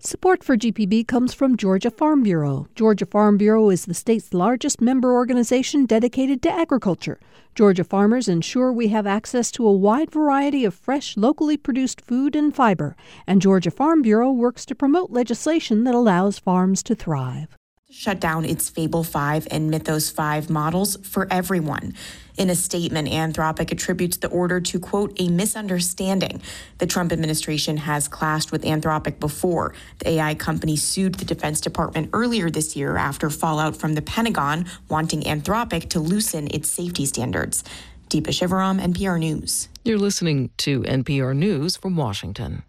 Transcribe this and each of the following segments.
Support for GPB comes from Georgia Farm Bureau. Georgia Farm Bureau is the state's largest member organization dedicated to agriculture. Georgia farmers ensure we have access to a wide variety of fresh, locally produced food and fiber. And Georgia Farm Bureau works to promote legislation that allows farms to thrive. Shut down its Fable 5 and Mythos 5 models for everyone. In a statement, Anthropic attributes the order to, quote, a misunderstanding. The Trump administration has clashed with Anthropic before. The AI company sued the Defense Department earlier this year after fallout from the Pentagon wanting Anthropic to loosen its safety standards. Deepa Shivaram, NPR News. You're listening to NPR News from Washington.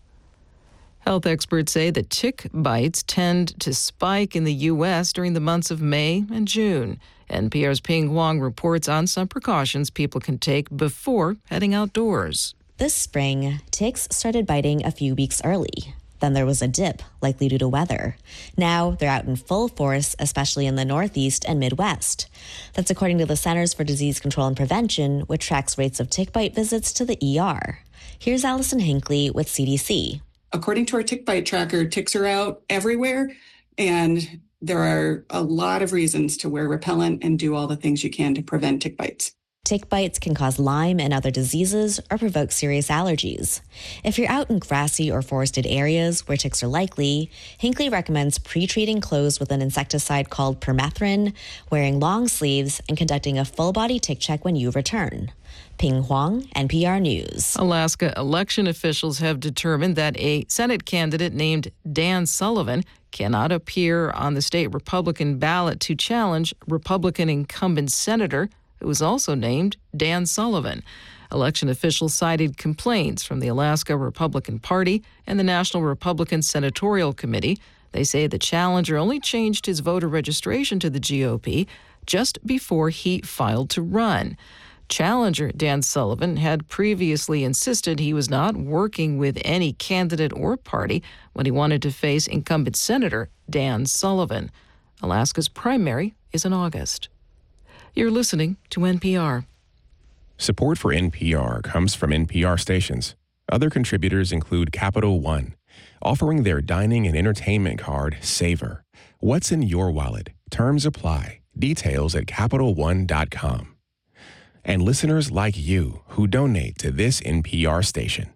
Health experts say that tick bites tend to spike in the U.S. during the months of May and June. NPR's Ping Huang reports on some precautions people can take before heading outdoors. This spring, ticks started biting a few weeks early. Then there was a dip, likely due to weather. Now they're out in full force, especially in the Northeast and Midwest. That's according to the Centers for Disease Control and Prevention, which tracks rates of tick bite visits to the ER. Here's Allison Hinckley with CDC. According to our tick bite tracker, ticks are out everywhere, and there are a lot of reasons to wear repellent and do all the things you can to prevent tick bites. Tick bites can cause Lyme and other diseases or provoke serious allergies. If you're out in grassy or forested areas where ticks are likely, Hinckley recommends pre-treating clothes with an insecticide called permethrin, wearing long sleeves, and conducting a full-body tick check when you return. Ping Huang, NPR News. Alaska election officials have determined that a Senate candidate named Dan Sullivan cannot appear on the state Republican ballot to challenge Republican incumbent senator who was also named Dan Sullivan. Election officials cited complaints from the Alaska Republican Party and the National Republican Senatorial Committee. They say the challenger only changed his voter registration to the GOP just before he filed to run. Challenger Dan Sullivan had previously insisted he was not working with any candidate or party when he wanted to face incumbent Senator Dan Sullivan. Alaska's primary is in August. You're listening to NPR. Support for NPR comes from NPR stations. Other contributors include Capital One, offering their dining and entertainment card, Savor. What's in your wallet? Terms apply. Details at CapitalOne.com. And listeners like you who donate to this NPR station.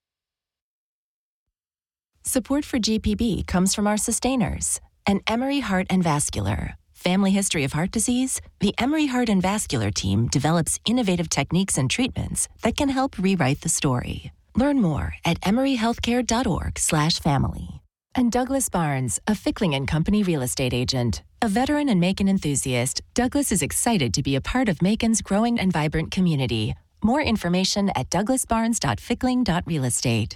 Support for GPB comes from our sustainers and Emory Heart and Vascular. Family history of heart disease? The Emory Heart and Vascular team develops innovative techniques and treatments that can help rewrite the story. Learn more at emoryhealthcare.org/family. And Douglas Barnes, a Fickling & Company real estate agent. A veteran and Macon enthusiast, Douglas is excited to be a part of Macon's growing and vibrant community. More information at douglasbarnes.fickling.realestate.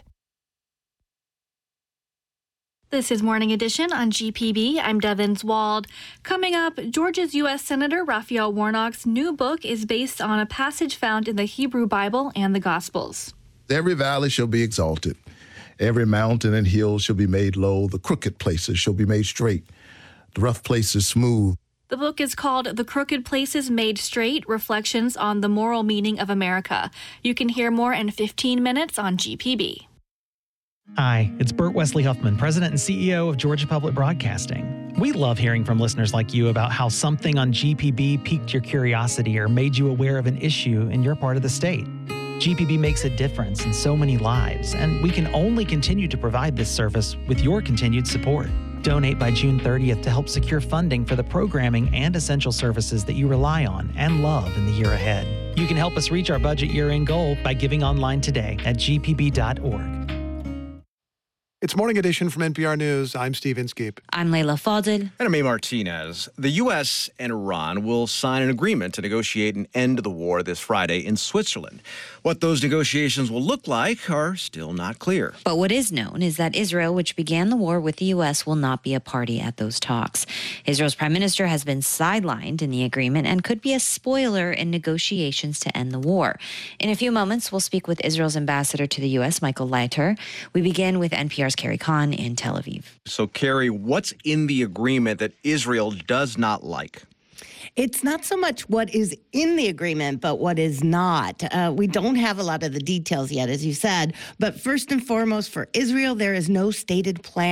This is Morning Edition on GPB. I'm Devins Wald. Coming up, Georgia's U.S. Senator Raphael Warnock's new book is based on a passage found in the Hebrew Bible and the Gospels. Every valley shall be exalted. Every mountain and hill shall be made low. The crooked places shall be made straight. The rough places smooth. The book is called The Crooked Places Made Straight, Reflections on the Moral Meaning of America. You can hear more in 15 minutes on GPB. Hi, it's Burt Wesley Huffman, President and CEO of Georgia Public Broadcasting. We love hearing from listeners like you about how something on GPB piqued your curiosity or made you aware of an issue in your part of the state. GPB makes a difference in so many lives, and we can only continue to provide this service with your continued support. Donate by June 30th to help secure funding for the programming and essential services that you rely on and love in the year ahead. You can help us reach our budget year-end goal by giving online today at gpb.org. It's Morning Edition from NPR News. I'm Steve Inskeep. I'm Leila Fadel. And I'm A. Martinez. The U.S. and Iran will sign an agreement to negotiate an end to the war this Friday in Switzerland. What those negotiations will look like are still not clear. But what is known is that Israel, which began the war with the U.S., will not be a party at those talks. Israel's prime minister has been sidelined in the agreement and could be a spoiler in negotiations to end the war. In a few moments, we'll speak with Israel's ambassador to the U.S., Michael Leiter. We begin with NPR's Carrie Khan in Tel Aviv. So, Carrie, what's in the agreement that Israel does not like? It's not so much what is in the agreement, but what is not. We don't have a lot of the details yet, as you said. But first and foremost, for Israel, there is no stated plan